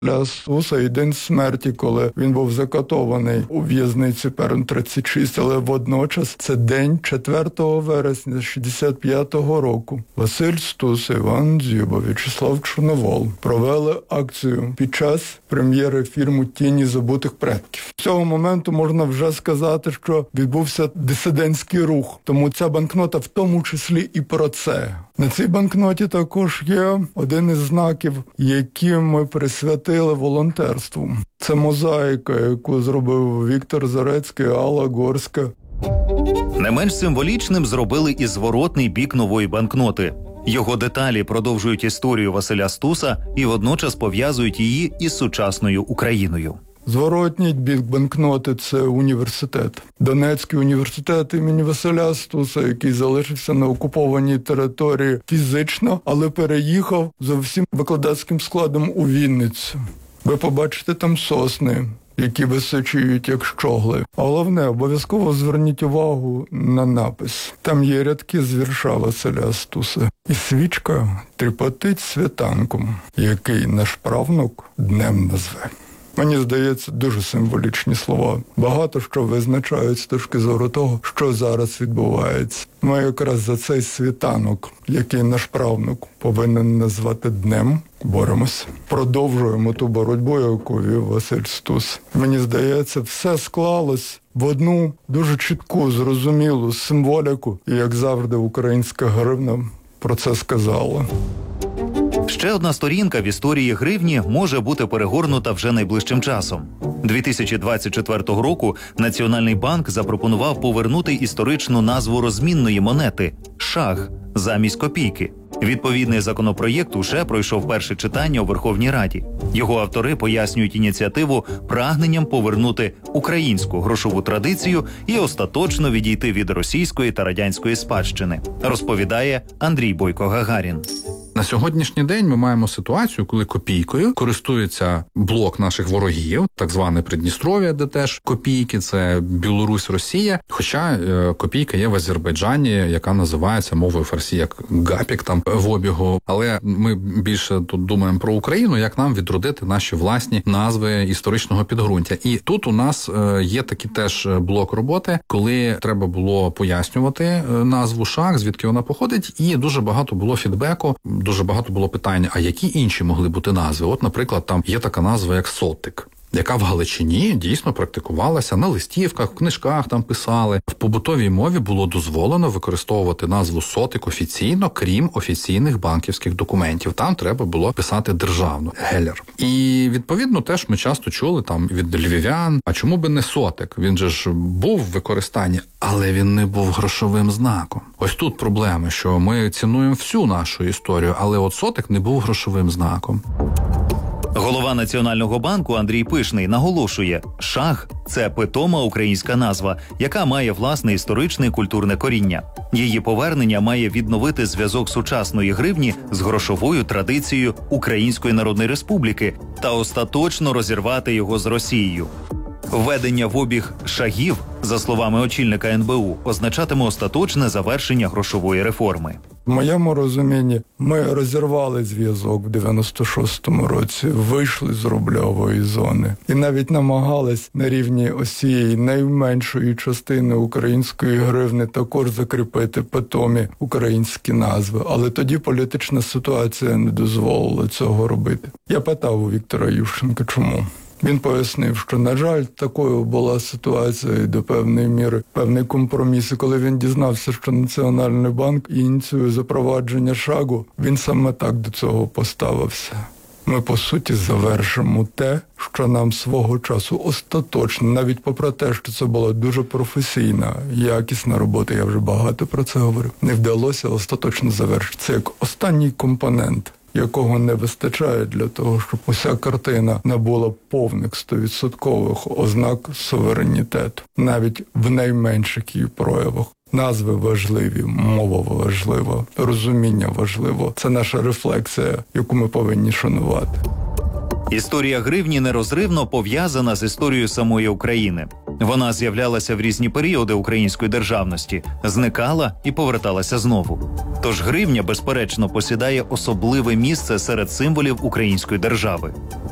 Василя Стуса і день смерті, коли він був закатований у в'язниці Перм 36, але водночас це день 4 вересня 65-го року. Василь Стус, Іван Дзюба, В'ячеслав Чорновол провели акцію під час прем'єри фільму «Тіні забутих предків». З цього моменту можна вже сказати, що відбувся дисидентський рух, тому ця банкнота в тому числі і про це. На цій банкноті також є один із знаків, які ми присвятили волонтерству. Це мозаїка, яку зробив Віктор Зарецький, Алла Горська. Не менш символічним зробили і зворотний бік нової банкноти. Його деталі продовжують історію Василя Стуса і водночас пов'язують її із сучасною Україною. Зворотній бік банкноти – це університет. Донецький університет імені Василя Стуса, який залишився на окупованій території фізично, але переїхав за всім викладацьким складом у Вінницю. Ви побачите там сосни, які височують як щогли. А головне, обов'язково зверніть увагу на напис. Там є рядки з вірша Василя Стуса. І свічка тріпотить світанком, який наш правнук днем назве. Мені здається, дуже символічні слова. Багато що визначають з точки зору того, що зараз відбувається. Ми якраз за цей світанок, який наш правнук повинен назвати днем, боремося. Продовжуємо ту боротьбу, яку вів Василь Стус. Мені здається, все склалось в одну дуже чітку, зрозумілу символіку. І, як завжди, українська гривна про це сказала. Ще одна сторінка в історії гривні може бути перегорнута вже найближчим часом. 2024 року Національний банк запропонував повернути історичну назву розмінної монети – шах замість копійки. Відповідний законопроєкт уже пройшов перше читання у Верховній Раді. Його автори пояснюють ініціативу прагненням повернути українську грошову традицію і остаточно відійти від російської та радянської спадщини, розповідає Андрій Бойко-Гагарін. На сьогоднішній день ми маємо ситуацію, коли копійкою користується блок наших ворогів, так зване Придністров'я, де теж копійки, це Білорусь, Росія. Хоча копійка є в Азербайджані, яка називається мовою фарсі як гапік там в обігу. Але ми більше тут думаємо про Україну, як нам відродити наші власні назви історичного підґрунтя. І тут у нас є такий теж блок роботи, коли треба було пояснювати назву шах, звідки вона походить, і дуже багато було фідбеку. Дуже багато було питань, а які інші могли бути назви? От, наприклад, там є така назва, як сотик, яка в Галичині дійсно практикувалася на листівках, в книжках там писали. В побутовій мові було дозволено використовувати назву сотик офіційно, крім офіційних банківських документів. Там треба було писати державно, гелер. І, відповідно, теж ми часто чули там від львів'ян, а чому би не сотик? Він же ж був в використанні, але він не був грошовим знаком. Ось тут проблеми, що ми цінуємо всю нашу історію, але от сотик не був грошовим знаком. Голова Національного банку Андрій Пишний наголошує, шах – це питома українська назва, яка має власне історичне і культурне коріння. Її повернення має відновити зв'язок сучасної гривні з грошовою традицією Української Народної Республіки та остаточно розірвати його з Росією. Введення в обіг шагів, за словами очільника НБУ, означатиме остаточне завершення грошової реформи. В моєму розумінні ми розірвали зв'язок в 96-му році, вийшли з рубльової зони і навіть намагались на рівні ось цієї найменшої частини української гривни також закріпити питомі українські назви. Але тоді політична ситуація не дозволила цього робити. Я питав у Віктора Ющенка, чому. Він пояснив, що, на жаль, такою була ситуація і до певної міри певний компроміс. І коли він дізнався, що Національний банк ініціює запровадження шагу, він саме так до цього поставився. Ми, по суті, завершимо те, що нам свого часу остаточно, навіть попри те, що це була дуже професійна, якісна робота, я вже багато про це говорив, не вдалося остаточно завершити. Це як останній компонент, якого не вистачає для того, щоб уся картина набула повних 100% ознак суверенітету, навіть в найменших її проявах. Назви важливі, мова важлива, розуміння важливо. Це наша рефлексія, яку ми повинні шанувати. Історія гривні нерозривно пов'язана з історією самої України. Вона з'являлася в різні періоди української державності, зникала і поверталася знову. Тож гривня, безперечно, посідає особливе місце серед символів української держави.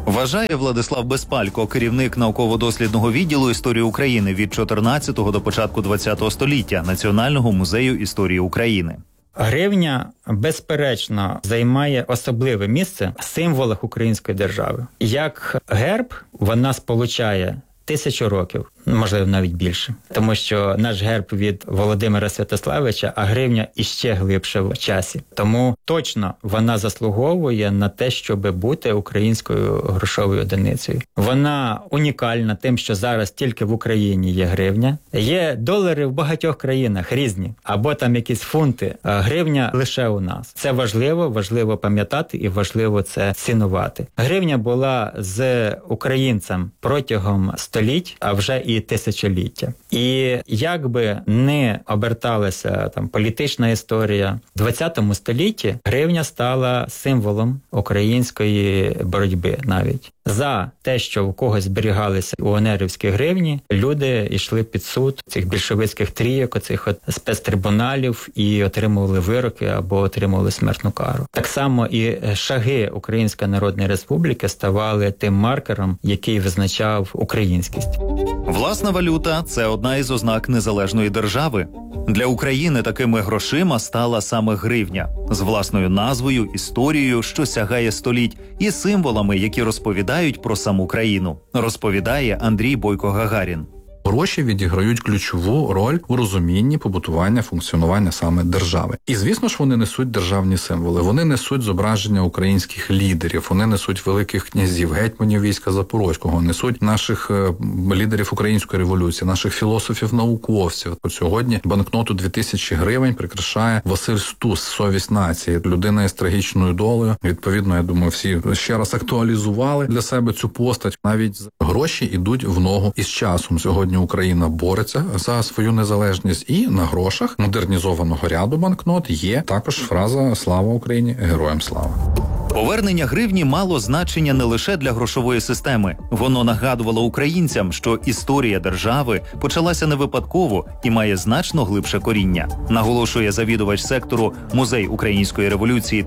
Вважає Владислав Безпалько, керівник науково-дослідного відділу історії України від 14-го до початку 20-го століття Національного музею історії України. Гривня, безперечно, займає особливе місце в символах української держави. Як герб, вона сполучає 1000 років, можливо, навіть більше. Тому що наш герб від Володимира Святославича, а гривня іще глибше в часі. Тому точно вона заслуговує на те, щоб бути українською грошовою одиницею. Вона унікальна тим, що зараз тільки в Україні є гривня. Є долари в багатьох країнах різні, або там якісь фунти. А гривня лише у нас. Це важливо пам'ятати і важливо це цінувати. Гривня була з українцем протягом століть, а вже і тисячоліття. І як би не оберталася там політична історія, в 20 столітті гривня стала символом української боротьби навіть. За те, що у когось зберігалися УНРівські гривні, люди йшли під суд цих більшовицьких трійок, оцих спецтрибуналів і отримували вироки або отримували смертну кару. Так само і шаги Української Народної Республіки ставали тим маркером, який визначав українськість. Власна валюта – це одна із ознак незалежної держави. Для України такими грошима стала саме гривня. З власною назвою, історією, що сягає століть, і символами, які розповідають про саму країну. Розповідає Андрій Бойко-Гагарін. Гроші відіграють ключову роль у розумінні побутування, функціонування саме держави. І, звісно ж, вони несуть державні символи. Вони несуть зображення українських лідерів, вони несуть великих князів, гетьманів війська Запорозького, несуть наших лідерів української революції, наших філософів-науковців. От сьогодні банкноту 2000 гривень прикрашає Василь Стус, совість нації, людина із трагічною долею. Відповідно, я думаю, всі ще раз актуалізували для себе цю постать. Навіть гроші йдуть в ногу із часом. Сьогодні Україна бореться за свою незалежність, і на грошах модернізованого ряду банкнот є також фраза «Слава Україні! Героям слава!». Повернення гривні мало значення не лише для грошової системи. Воно нагадувало українцям, що історія держави почалася не випадково і має значно глибше коріння. Наголошує завідувач сектору Музей Української революції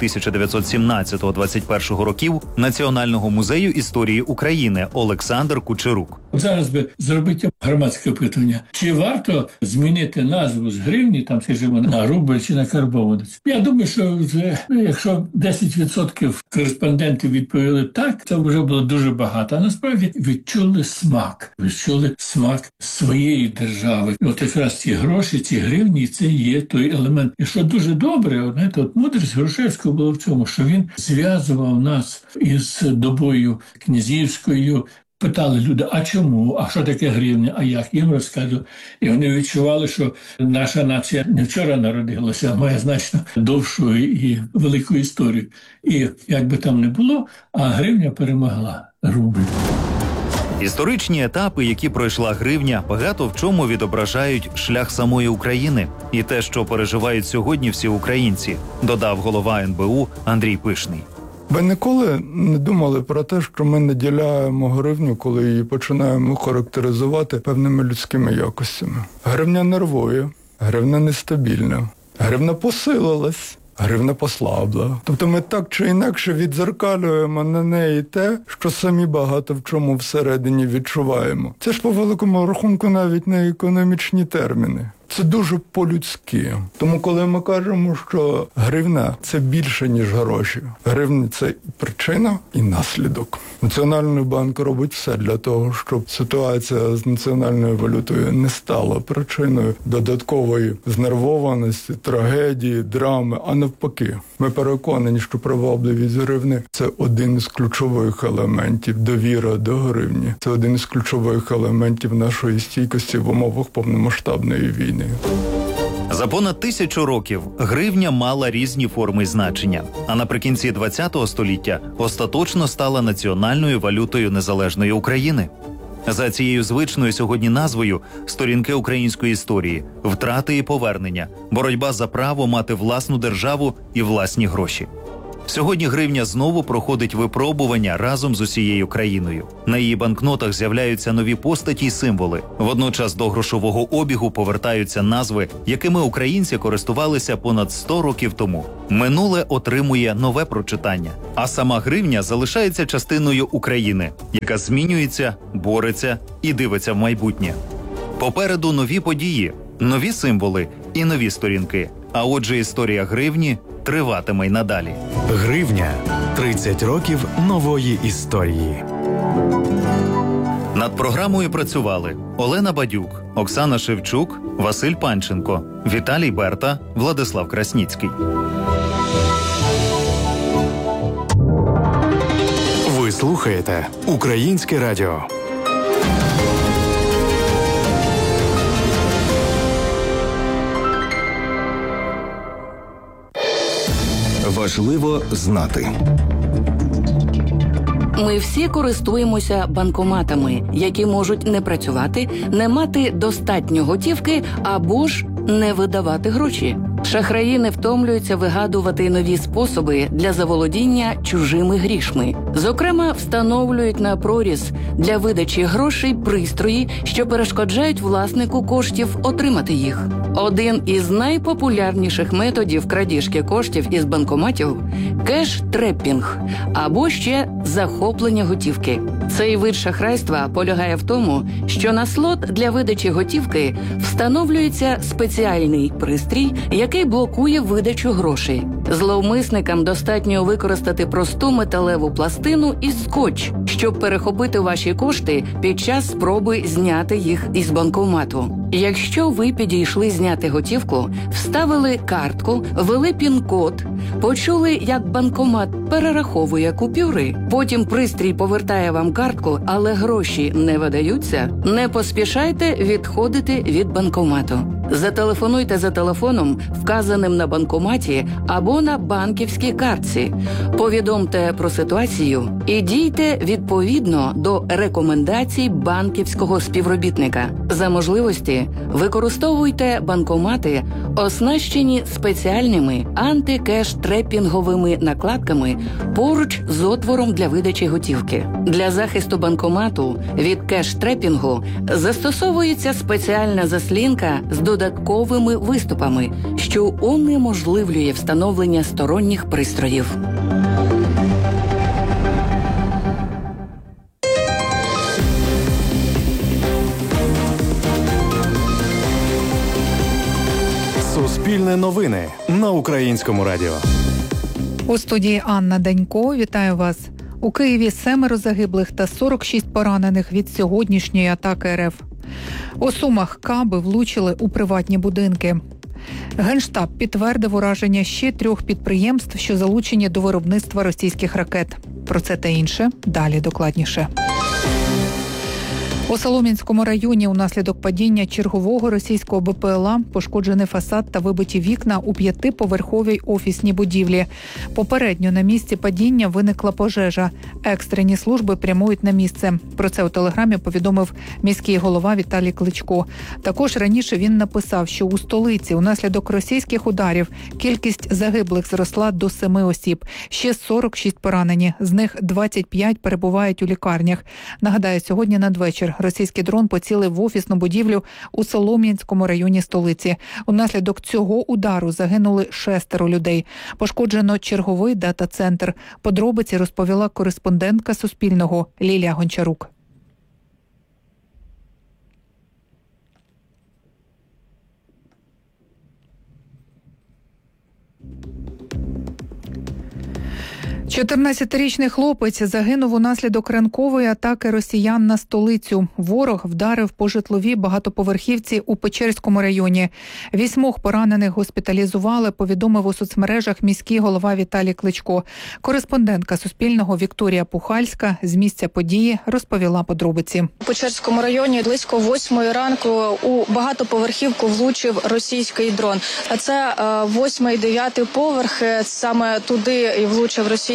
1917-21 років Національного музею історії України Олександр Кучерук. Зараз би зробити громадське опитування. Чи варто змінити назву з гривні, там, скажімо, на рубль чи на карбованець? Я думаю, що вже, якщо 10% кореспондентів відповіли так, це вже було дуже багато. А насправді відчули смак своєї держави. І от якраз ці гроші, ці гривні, це є той елемент. І що дуже добре, от мудрість Грушевського була в цьому, що він зв'язував нас із добою князівською. Питали люди, а чому, а що таке гривня, а як, їм розказували. І вони відчували, що наша нація не вчора народилася, а має значно довшу і велику історію. І як би там не було, а гривня перемогла рубль. Історичні етапи, які пройшла гривня, багато в чому відображають шлях самої України і те, що переживають сьогодні всі українці, додав голова НБУ Андрій Пишний. Ви ніколи не думали про те, що ми наділяємо гривню, коли її починаємо характеризувати певними людськими якостями? Гривня нервує, гривня нестабільна, гривня посилилась, гривня послабла. Тобто ми так чи інакше віддзеркалюємо на неї те, що самі багато в чому всередині відчуваємо. Це ж по великому рахунку навіть не економічні терміни. Це дуже по-людськи. Тому коли ми кажемо, що гривня – це більше, ніж гроші. Гривня – це і причина, і наслідок. Національний банк робить все для того, щоб ситуація з національною валютою не стала причиною додаткової знервованості, трагедії, драми, а навпаки. Ми переконані, що привабливість гривні – це один із ключових елементів довіри до гривні. Це один із ключових елементів нашої стійкості в умовах повномасштабної війни. За понад 1000 років гривня мала різні форми й значення, а наприкінці ХХ століття остаточно стала національною валютою незалежної України. За цією звичною сьогодні назвою сторінки української історії, втрати і повернення, боротьба за право мати власну державу і власні гроші. Сьогодні гривня знову проходить випробування разом з усією країною. На її банкнотах з'являються нові постаті й символи. Водночас до грошового обігу повертаються назви, якими українці користувалися понад 100 років тому. Минуле отримує нове прочитання, а сама гривня залишається частиною України, яка змінюється, бореться і дивиться в майбутнє. Попереду нові події, нові символи і нові сторінки. А отже, історія гривні триватиме й надалі. Гривня. 30 років нової історії. Над програмою працювали Олена Бадюк, Оксана Шевчук, Василь Панченко, Віталій Берта, Владислав Красніцький. Ви слухаєте Українське радіо. Важливо знати. Ми всі користуємося банкоматами, які можуть не працювати, не мати достатньо готівки або ж не видавати гроші. Шахраї не втомлюються вигадувати нові способи для заволодіння чужими грішми. Зокрема, встановлюють на проріз для видачі грошей пристрої, що перешкоджають власнику коштів отримати їх. Один із найпопулярніших методів крадіжки коштів із банкоматів – кеш-трепінг або ще захоплення готівки. Цей вид шахрайства полягає в тому, що на слот для видачі готівки встановлюється спеціальний пристрій, який блокує видачу грошей. Зловмисникам достатньо використати просту металеву пластину і скотч, щоб перехопити ваші кошти під час спроби зняти їх із банкомату. Якщо ви підійшли зняти готівку, вставили картку, ввели пін-код, почули, як банкомат перераховує купюри, потім пристрій повертає вам картку, але гроші не видаються, не поспішайте відходити від банкомату. Зателефонуйте за телефоном, вказаним на банкоматі або на банківській картці. Повідомте про ситуацію і дійте відповідно до рекомендацій банківського співробітника. За можливості використовуйте банкомати, оснащені спеціальними антикеш-трепінговими накладками поруч з отвором для видачі готівки. Для захисту банкомату від кеш-трепінгу застосовується спеціальна заслінка з додатковими виступами, що унеможливлює встановлення сторонніх пристроїв. Суспільне новини на Українському радіо. У студії Анна Данько. Вітаю вас. У Києві 7 загиблих та 46 поранених від сьогоднішньої атаки РФ. У Сумах каби влучили у приватні будинки. Генштаб підтвердив ураження ще 3 підприємств, що залучені до виробництва російських ракет. Про це та інше далі докладніше. У Солом'янському районі унаслідок падіння чергового російського БПЛА пошкоджений фасад та вибиті вікна у 5-поверховій офісній будівлі. Попередньо на місці падіння виникла пожежа. Екстрені служби прямують на місце. Про це у телеграмі повідомив міський голова Віталій Кличко. Також раніше він написав, що у столиці унаслідок російських ударів кількість загиблих зросла до 7 осіб. Ще 46 поранені, з них 25 перебувають у лікарнях. Нагадаю, сьогодні надвечір російський дрон поцілив в офісну будівлю у Солом'янському районі столиці. Унаслідок цього удару загинули 6 людей. Пошкоджено черговий дата-центр. Подробиці розповіла кореспондентка Суспільного Лілія Гончарук. «14-річний хлопець загинув унаслідок ранкової атаки росіян на столицю. Ворог вдарив по житловій багатоповерхівці у Печерському районі. 8 поранених госпіталізували, повідомив у соцмережах міський голова Віталій Кличко. Кореспондентка Суспільного Вікторія Пухальська з місця події розповіла подробиці. У Печерському районі близько 8 ранку у багатоповерхівку влучив російський дрон. А це 8-9 поверх, саме туди і влучив російський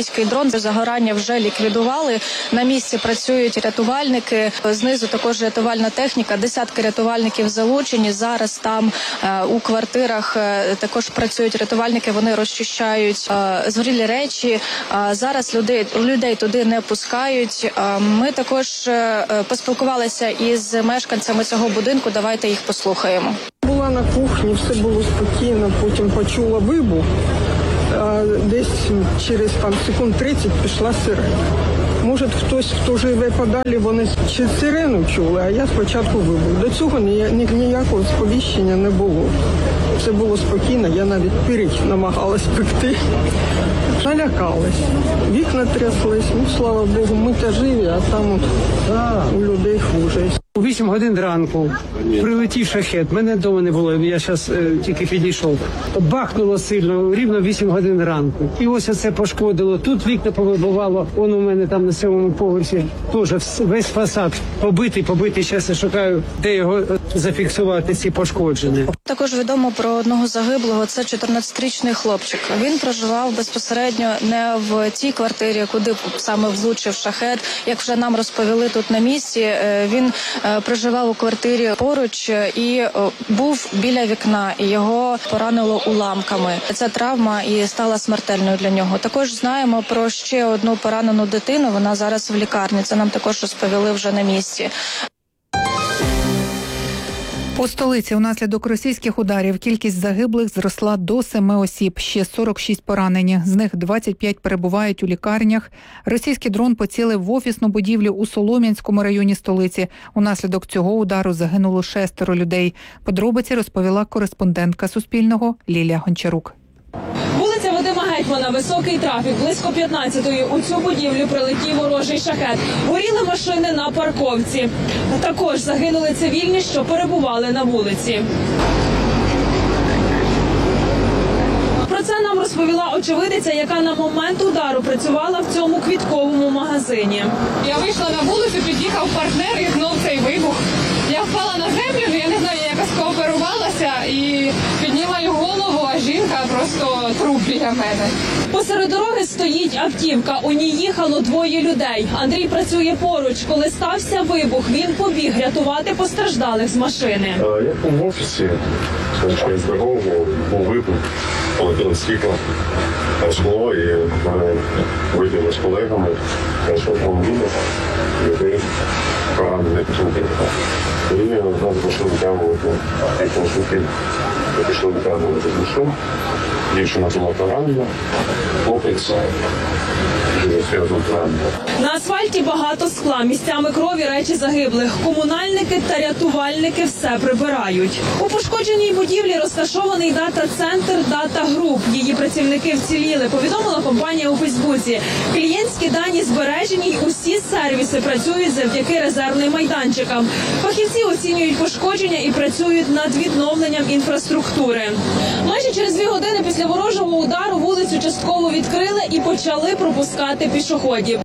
російський дрон. Загорання вже ліквідували. На місці працюють рятувальники. Знизу також рятувальна техніка. Десятки рятувальників залучені. Зараз там у квартирах також працюють рятувальники. Вони розчищають згорілі речі. Зараз людей туди не пускають. Ми також поспілкувалися із мешканцями цього будинку. Давайте їх послухаємо. Була на кухні, все було спокійно, потім почула вибух. Десь через секунд 30 пішла сирена. Може, хтось, хто живе подалі, вони чи сирену чули, а я спочатку вибух. До цього ніякого сповіщення не було. Все було спокійно, я навіть пиріч намагалась пекти. Налякалась. Вікна тряслись, слава Богу, ми-то живі, а там у людей хуже. У 8 годин ранку прилетів шахет. Мене вдома не було, я зараз тільки підійшов. Бахнуло сильно, рівно 8 годин ранку. І ось це пошкодило. Тут вікна повибивало. Он у мене там на 7-му поверсі теж весь фасад побитий. Зараз я шукаю, де його зафіксувати, ці пошкодження. Також відомо про одного загиблого. Це 14-річний хлопчик. Він проживав безпосередньо не в тій квартирі, куди саме влучив шахет. Як вже нам розповіли тут на місці, він проживав у квартирі поруч і був біля вікна, і його поранило уламками. Ця травма і стала смертельною для нього. Також знаємо про ще одну поранену дитину, вона зараз в лікарні. Це нам також розповіли вже на місці. У столиці унаслідок російських ударів кількість загиблих зросла до 7 осіб, ще 46 поранені. З них 25 перебувають у лікарнях. Російський дрон поцілив в офісну будівлю у Солом'янському районі столиці. Унаслідок цього удару загинуло 6 людей. Подробиці розповіла кореспондентка Суспільного Лілія Гончарук. Вулиця Вадима Гетьмана, високий трафік. Близько 15-ї у цю будівлю прилетів ворожий шахет. Горіли машини на парковці. Також загинули цивільні, що перебували на вулиці. Про це нам розповіла очевидиця, яка на момент удару працювала в цьому квітковому магазині. Я вийшла на вулицю, під'їхав партнер і знов цей вибух. Я впала на землю, я не знаю, я якось кооперувалася і піднімаю голову, а жінка просто труп біля мене. Посеред дороги стоїть автівка, у ній їхало 2 людей. Андрій працює поруч. Коли стався вибух, він побіг рятувати постраждалих з машини. Я був в офісі, через дорогу був вибух, полетіло стекло, скло, і мене вибили з колегами, знайшов автомобіль, людей поранений посмотрели. І нас пішли витягувати консультів. Пішли витягувати з душу. Дівчина була поранена, хлопець дуже серйозно поранений. На асфальті багато скла, місцями крові речі загиблих. Комунальники та рятувальники все прибирають. У пошкодженій будівлі розташований дата-центр «Дата Груп». Її працівники вціліли, повідомила компанія у Фейсбуці. Клієнтські дані збережені й усі сервіси працюють завдяки резервним майданчикам. Фахівці оцінюють пошкодження і працюють над відновленням інфраструктури. Майже через 2 години після ворожого удару вулицю частково відкрили і почали пропускати пішоходів.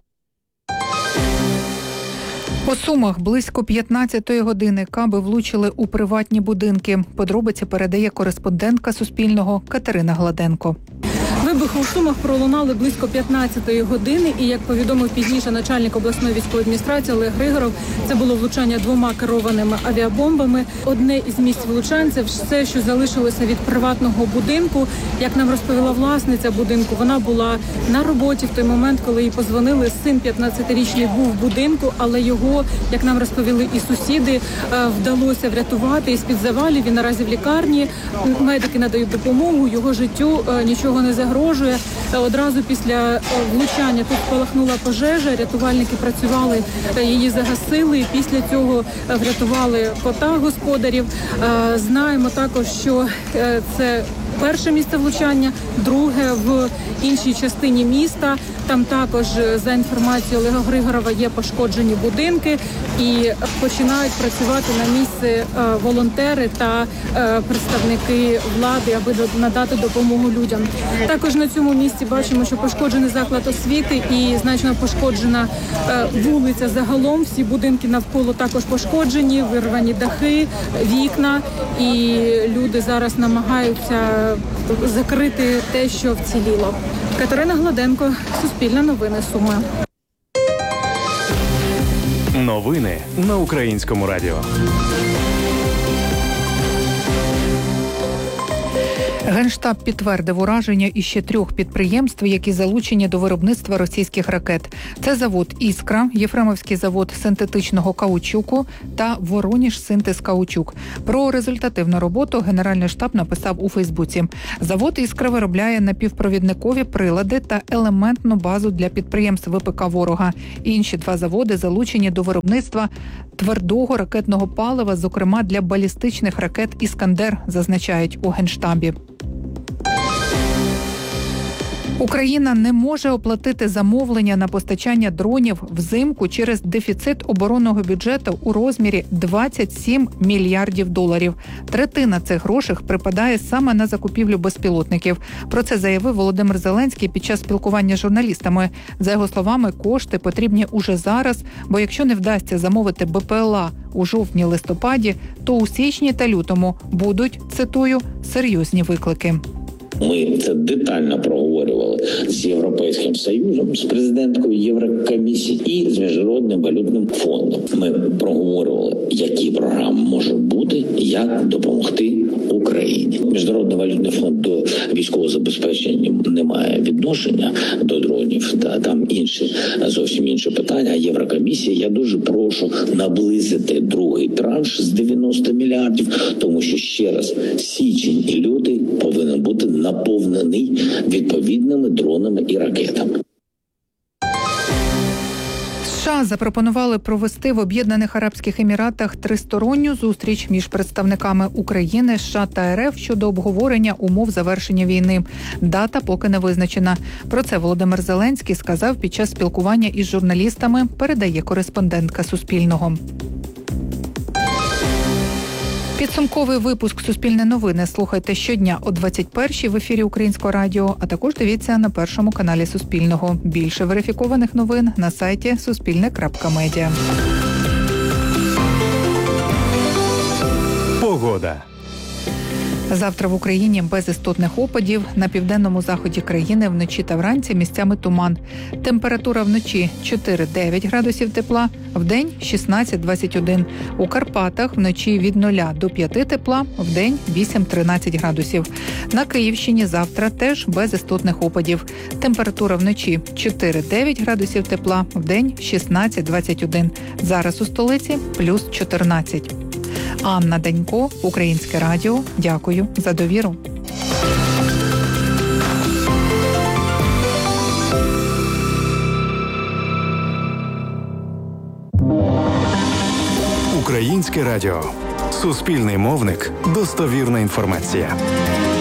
У Сумах близько 15-ї години каби влучили у приватні будинки. Подробиці передає кореспондентка Суспільного Катерина Гладенко. Вибухи у Сумах пролунали близько 15-ї години, і, як повідомив пізніше начальник обласної військової адміністрації Олег Григоров, це було влучання 2 керованими авіабомбами. Одне із місць влучань – це все, що залишилося від приватного будинку. Як нам розповіла власниця будинку, вона була на роботі в той момент, коли їй подзвонили. Син 15-річний був в будинку, але його, як нам розповіли і сусіди, вдалося врятувати із-під завалів. Він наразі в лікарні. Медики надають допомогу, його життю нічого не загрожує. Одразу після влучання тут спалахнула пожежа, рятувальники працювали, її загасили, і після цього врятували кота господарів. Знаємо також, що це перше місце влучання, друге в іншій частині міста. Там також, за інформацією Олега Григорова, є пошкоджені будинки і починають працювати на місці волонтери та представники влади, аби надати допомогу людям. Також на цьому місці бачимо, що пошкоджений заклад освіти і значно пошкоджена вулиця загалом. Всі будинки навколо також пошкоджені, вирвані дахи, вікна, і люди зараз намагаються закрити те, що вціліло. Катерина Гладенко, Суспільне новини, Суми. Новини на Українському радіо. Генштаб підтвердив ураження іще 3 підприємств, які залучені до виробництва російських ракет. Це завод «Іскра», Єфремовський завод синтетичного каучуку та «Вороніж-Синтез Каучук». Про результативну роботу Генеральний штаб написав у Фейсбуці. Завод «Іскра» виробляє напівпровідникові прилади та елементну базу для підприємств ВПК ворога. Інші 2 заводи залучені до виробництва твердого ракетного палива, зокрема для балістичних ракет «Іскандер», зазначають у Генштабі. Україна не може оплатити замовлення на постачання дронів взимку через дефіцит оборонного бюджету у розмірі 27 мільярдів доларів. Третина цих грошей припадає саме на закупівлю безпілотників. Про це заявив Володимир Зеленський під час спілкування з журналістами. За його словами, кошти потрібні уже зараз, бо якщо не вдасться замовити БПЛА у жовтні-листопаді, то у січні та лютому будуть, цитую, серйозні виклики. Ми це детально проговорювали з Європейським Союзом, з президенткою Єврокомісії і з Міжнародним валютним фондом. Ми проговорювали, які програми можуть бути, як допомогти Україні. Міжнародний валютний фонд до військового забезпечення не має відношення до дронів, та там зовсім інші питання. А Єврокомісія, я дуже прошу наблизити другий транш з 90 мільярдів, тому що, ще раз, січень і лютий повинен бути наповнений відповідними дронами і ракетами. США запропонували провести в Об'єднаних Арабських Еміратах тристоронню зустріч між представниками України, США та РФ щодо обговорення умов завершення війни. Дата поки не визначена. Про це Володимир Зеленський сказав під час спілкування із журналістами, передає кореспондентка Суспільного. Підсумковий випуск «Суспільне новини» слухайте щодня о 21-й в ефірі Українського радіо, а також дивіться на першому каналі Суспільного. Більше верифікованих новин на сайті suspilne.media. Погода. Завтра в Україні без істотних опадів. На південному заході країни вночі та вранці місцями туман. Температура вночі 4-9 градусів тепла, вдень 16-21. У Карпатах вночі від 0 до 5 тепла, вдень 8-13 градусів. На Київщині завтра теж без істотних опадів. Температура вночі 4-9 градусів тепла, вдень 16-21. Зараз у столиці плюс 14. Анна Данько, Українське радіо. Дякую за довіру. Українське радіо. Суспільний мовник. Достовірна інформація.